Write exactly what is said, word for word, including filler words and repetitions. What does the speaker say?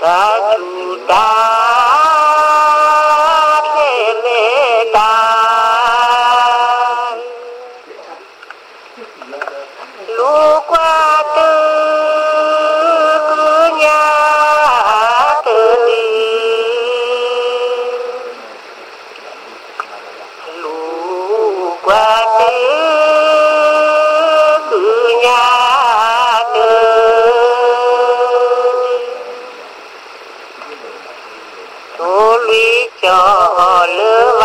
Kajuta Teletan Lu qua tư cứ nhà tư đi Lu qua tư cứ nhà tư Tô lũy cho lửa